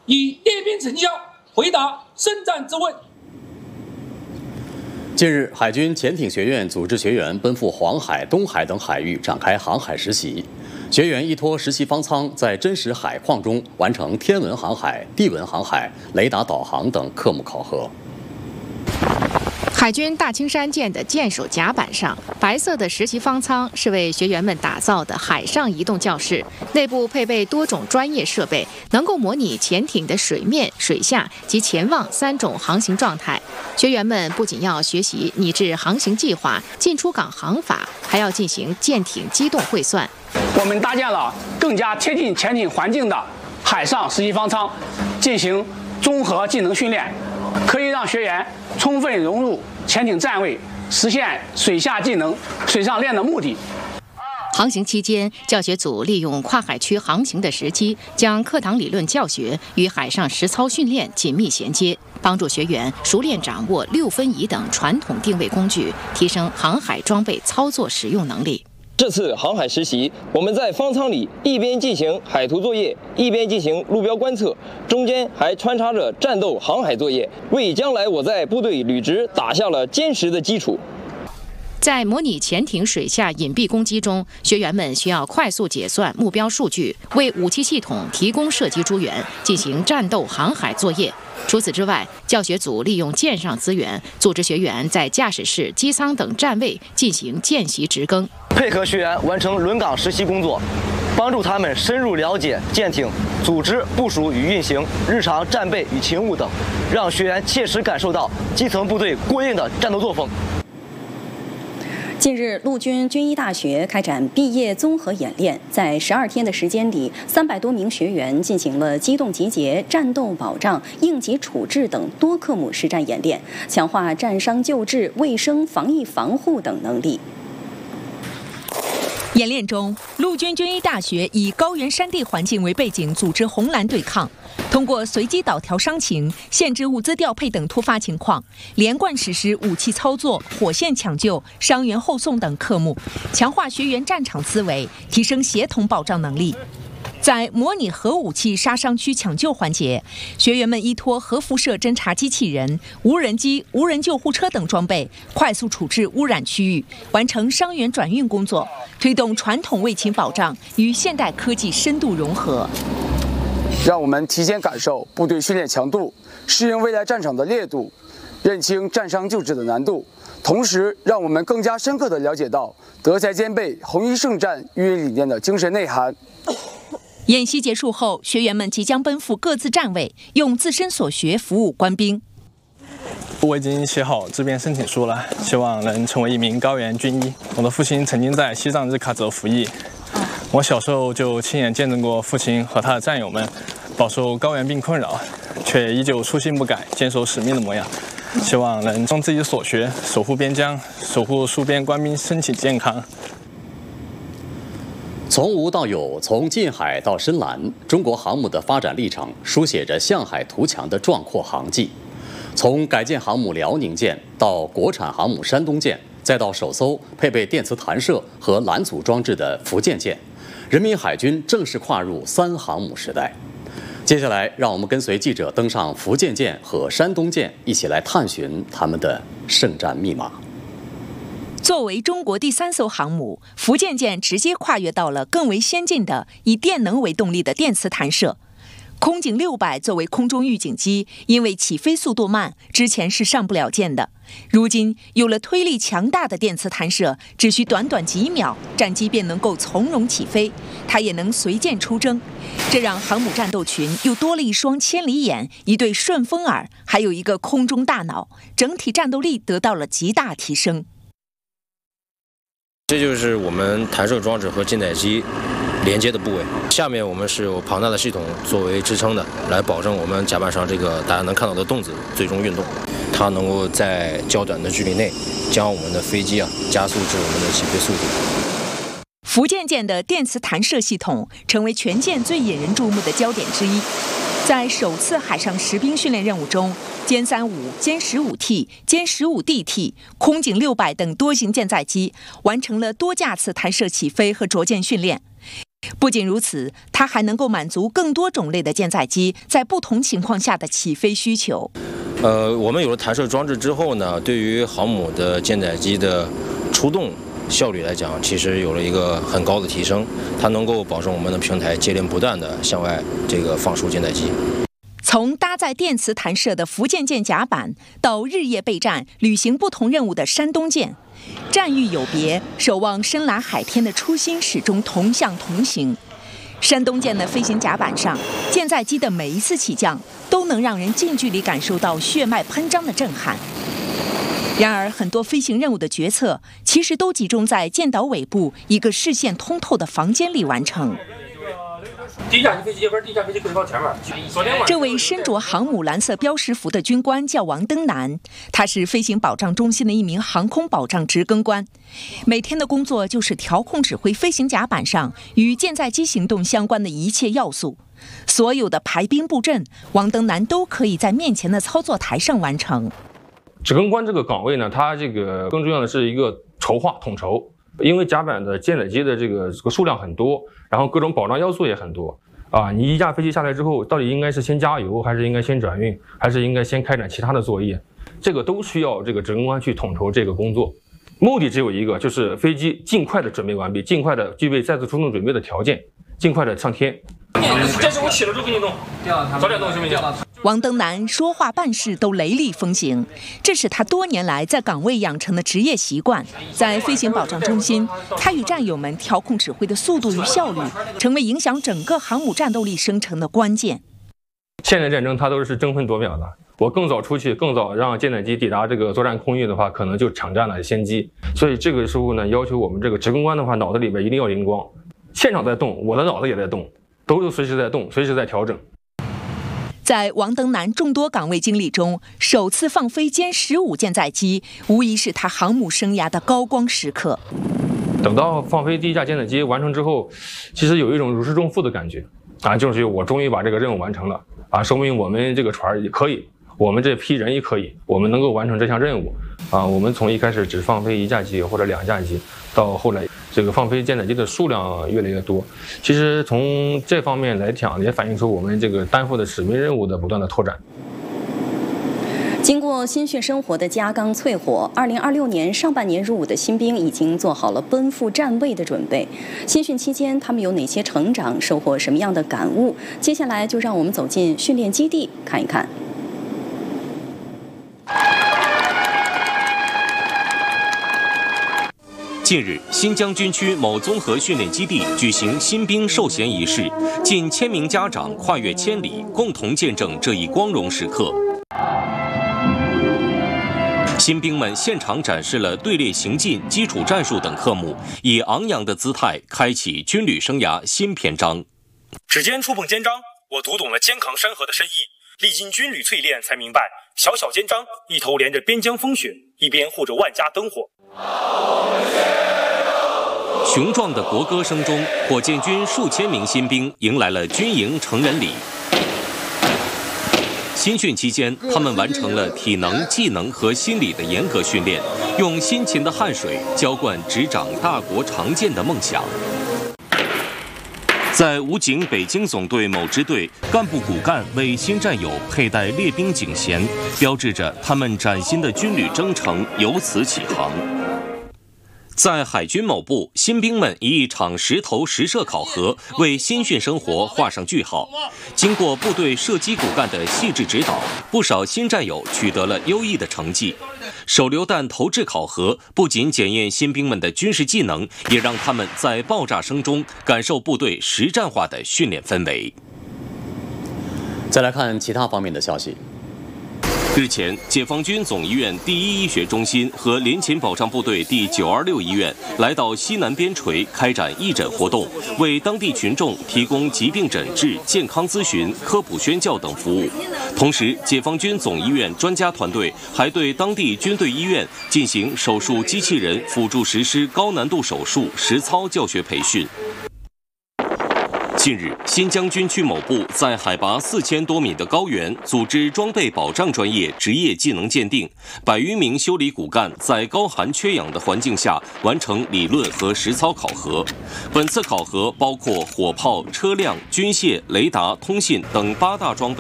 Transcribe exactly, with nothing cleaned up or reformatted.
以列兵成效回答圣战之问。 近日，海军潜艇学院组织学员奔赴黄海、东海等海域展开航海实习。学员依托实习方舱，在真实海况中完成天文航海、地文航海、雷达导航等科目考核。 海军大青山舰的舰首甲板上，白色的实习方舱是为学员们打造的海上移动教室，内部配备多种专业设备，能够模拟潜艇的水面、水下及前望三种航行状态。学员们不仅要学习拟制航行计划、进出港航法，还要进行舰艇机动会算。 我们搭建了更加贴近潜艇环境的海上实习方舱，进行综合技能训练，可以让学员充分融入潜艇站位，实现水下技能、水上练的目的。 航行期间，教学组利用跨海区航行的时机，将课堂理论教学与海上实操训练紧密衔接，帮助学员熟练掌握六分仪等传统定位工具，提升航海装备操作使用能力。 这次航海实习，我们在方舱里一边进行海图作业，一边进行路标观测，中间还穿插着战斗航海作业，为将来我在部队履职打下了坚实的基础。 在模拟潜艇水下隐蔽攻击中，学员们需要快速解算目标数据，为武器系统提供射击诸元，进行战斗航海作业。除此之外，教学组利用舰上资源，组织学员在驾驶室、机舱等站位进行见习值更， 配合学员完成轮岗实习工作，帮助他们深入了解舰艇组织、部署与运行、日常战备与勤务等，让学员切实感受到基层部队过硬的战斗作风。 近日，陆军军医大学开展毕业综合演练，在十二天的时间里，三百多名学员进行了机动集结、战斗保障、应急处置等多科目实战演练，强化战伤救治、卫生防疫防护等能力。 演练中，陆军军医大学以高原山地环境为背景，组织红蓝对抗，通过随机导调伤情、限制物资调配等突发情况，连贯实施武器操作、火线抢救、伤员后送等科目，强化学员战场思维，提升协同保障能力。在模拟核武器杀伤区抢救环节，学员们依托核辐射侦察机器人、无人机、无人救护车等装备，快速处置污染区域，完成伤员转运工作，推动传统卫勤保障与现代科技深度融合。 让我们提前感受部队训练强度，适应未来战场的烈度，认清战伤救治的难度，同时让我们更加深刻地了解到德才兼备、红衣圣战寓意理念的精神内涵。 演习结束后，学员们即将奔赴各自站位，用自身所学服务官兵。 我已经写好自编申请书了，希望能成为一名高原军医。我的父亲曾经在西藏日喀则服役，我小时候就亲眼见证过父亲和他的战友们饱受高原病困扰，却依旧初心不改、坚守使命的模样。希望能用自己所学，守护边疆，守护戍边官兵身体健康。 从无到有，从近海到深蓝，中国航母的发展历程书写着向海图强的壮阔航迹。从改建航母辽宁舰到国产航母山东舰，再到首艘配备电磁弹射和拦阻装置的福建舰，人民海军正式跨入三航母时代。接下来，让我们跟随记者登上福建舰和山东舰，一起来探寻他们的圣战密码。 作为中国第三艘航母，福建舰直接跨越到了更为先进的以电能为动力的电磁弹射。空警六百作为空中预警机，因为起飞速度慢，之前是上不了舰的。如今有了推力强大的电磁弹射，只需短短几秒，战机便能够从容起飞，它也能随舰出征。这让航母战斗群又多了一双千里眼、一对顺风耳，还有一个空中大脑，整体战斗力得到了极大提升。 这就是我们弹射装置和舰载机连接的部位。下面我们是有庞大的系统作为支撑的，来保证我们甲板上这个大家能看到的动子最终运动。它能够在较短的距离内将我们的飞机啊加速至我们的起飞速度。 福建舰的电磁弹射系统成为全舰最引人注目的焦点之一。在首次海上实兵训练任务中，歼三五、歼十五 T、歼十五 D T、空警六百等多型舰载机完成了多架次弹射起飞和着舰训练。 不仅如此，它还能够满足更多种类的舰载机在不同情况下的起飞需求。 呃，我们有了弹射装置之后呢，对于航母的舰载机的出动效率来讲，其实有了一个很高的提升。它能够保证我们的平台接连不断的向外这个放出舰载机。 从搭载电磁弹射的福建舰甲板，到日夜备战、履行不同任务的山东舰，战域有别，守望深蓝海天的初心始终同向同行。山东舰的飞行甲板上，舰载机的每一次起降，都能让人近距离感受到血脉喷张的震撼。然而，很多飞行任务的决策，其实都集中在舰岛尾部一个视线通透的房间里完成。 第一架飞机这边，第一架飞机可以到前面。昨天晚上， 这位身着航母蓝色标识服的军官叫王登南，他是飞行保障中心的一名航空保障值更官，每天的工作就是调控指挥飞行甲板上与舰载机行动相关的一切要素。所有的排兵布阵，王登南都可以在面前的操作台上完成。 指更官这个岗位呢，它这个更重要的是一个筹划统筹。因为甲板的舰载机的这个这个数量很多，然后各种保障要素也很多啊。你一架飞机下来之后，到底应该是先加油，还是应该先转运，还是应该先开展其他的作业？这个都需要这个指更官去统筹这个工作。目的只有一个，就是飞机尽快的准备完毕，尽快的具备再次出动准备的条件，尽快的上天。 这是我起了之后给你弄，早点弄行不行？ 王登南说话办事都雷厉风行，这是他多年来在岗位养成的职业习惯。在飞行保障中心，他与战友们调控指挥的速度与效率，成为影响整个航母战斗力生成的关键。 现代战争它都是争分夺秒的，我更早出去，更早让舰载机抵达这个作战空域的话，可能就抢占了先机。所以这个时候呢，要求我们这个指更官的话，脑子里边一定要灵光，现场在动，我的脑子也在动，都是随时在动，随时在调整。 在王登南众多岗位经历中，首次放飞歼十五舰载机，无疑是他航母生涯的高光时刻。 等到放飞第一架舰载机完成之后，其实有一种如释重负的感觉啊，就是我终于把这个任务完成了啊，说明我们这个船也可以，我们这批人也可以，我们能够完成这项任务啊。我们从一开始只放飞一架机或者两架机，到后来这个放飞舰载机的数量越来越多，其实从这方面来讲，也反映出我们这个担负的使命任务的不断的拓展。 经过新训生活的加钢淬火，二零二六年上半年入伍的新兵已经做好了奔赴站位的准备。新训期间，他们有哪些成长，收获什么样的感悟？接下来就让我们走进训练基地看一看。 近日，新疆军区某综合训练基地举行新兵授衔仪式，近千名家长跨越千里，共同见证这一光荣时刻。新兵们现场展示了队列行进、基础战术等科目，以昂扬的姿态开启军旅生涯新篇章。 指尖触碰肩章，我读懂了肩扛山河的深意。历经军旅淬炼，才明白小小肩章，一头连着边疆风雪，一边护着万家灯火。 雄壮的国歌声中，火箭军数千名新兵迎来了军营成人礼。新训期间，他们完成了体能、技能和心理的严格训练，用辛勤的汗水浇灌执掌大国长剑的梦想。在武警北京总队某支队，干部骨干为新战友佩戴列兵警衔，标志着他们崭新的军旅征程由此起航。在海军某部，新兵们以一场实投实射考核为新训生活画上句号。经过部队射击骨干的细致指导，不少新战友取得了优异的成绩。手榴弹投掷考核不仅检验新兵们的军事技能，也让他们在爆炸声中感受部队实战化的训练氛围。 再来看其他方面的消息。 日前，解放军总医院第一医学中心和联勤保障部队第九二六医院来到西南边陲开展义诊活动，为当地群众提供疾病诊治、健康咨询、科普宣教等服务。同时，解放军总医院专家团队还对当地军队医院进行手术机器人辅助实施高难度手术实操教学培训。 近日，新疆军区某部在海拔四千多米的高原组织装备保障专业职业技能鉴定，百余名修理骨干在高寒缺氧的环境下完成理论和实操考核。本次考核包括火炮、车辆、军械、雷达、通信等八大装备。